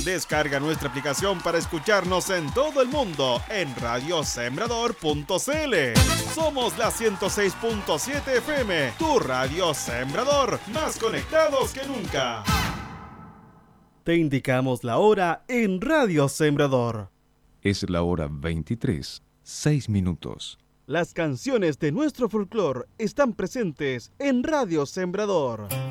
Descarga nuestra aplicación para escucharnos en todo el mundo en radiosembrador.cl. Somos la 106.7 FM, tu radio Sembrador, más conectados que nunca. Te indicamos la hora en Radio Sembrador. Es la hora 23:06. Las canciones de nuestro folclore están presentes en Radio Sembrador.